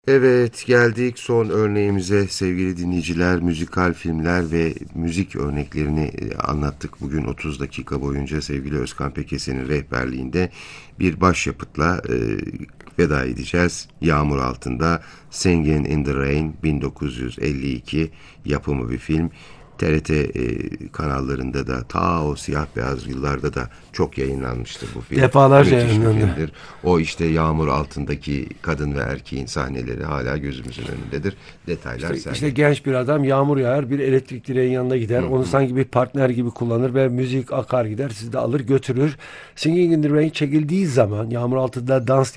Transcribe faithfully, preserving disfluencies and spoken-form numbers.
Evet, geldik son örneğimize sevgili dinleyiciler. Müzikal filmler ve müzik örneklerini e, anlattık bugün otuz dakika boyunca sevgili Özkan Pekesen'in rehberliğinde bir başyapıtla e, veda edeceğiz. Yağmur Altında Singin' in the Rain bin dokuz yüz elli iki yapımı bir film. T R T e, kanallarında da ta o siyah beyaz yıllarda da çok yayınlanmıştır bu film. Defalarca Müthiş bir yayınlandı. filmdir. O işte yağmur altındaki kadın ve erkeğin sahneleri hala gözümüzün önündedir. Detaylar İşte, işte sende. genç bir adam yağmur yağar bir elektrik direğin yanına gider. Hı Onu hı. sanki bir partner gibi kullanır ve müzik akar gider. Sizi de alır götürür. Singing in the Rain çekildiği zaman yağmur altında dans